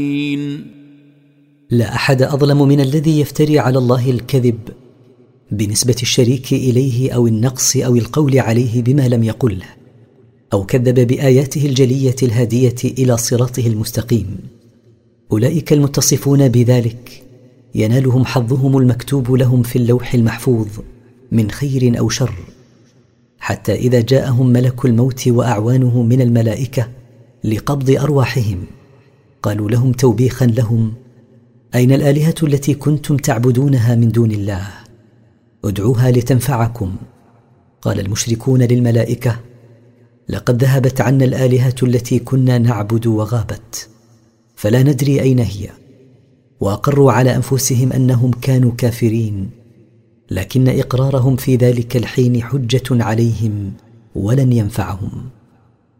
لا أحد أظلم من الذي يفتري على الله الكذب بنسبة الشريك إليه أو النقص أو القول عليه بما لم يقله، أو كذب بآياته الجلية الهادية إلى صراطه المستقيم. أولئك المتصفون بذلك ينالهم حظهم المكتوب لهم في اللوح المحفوظ من خير أو شر، حتى إذا جاءهم ملك الموت وأعوانه من الملائكة لقبض أرواحهم قالوا لهم توبيخا لهم: أين الآلهة التي كنتم تعبدونها من دون الله؟ ادعوها لتنفعكم. قال المشركون للملائكة: لقد ذهبت عنا الآلهة التي كنا نعبد وغابت، فلا ندري أين هي. وأقروا على أنفسهم أنهم كانوا كافرين، لكن إقرارهم في ذلك الحين حجة عليهم ولن ينفعهم.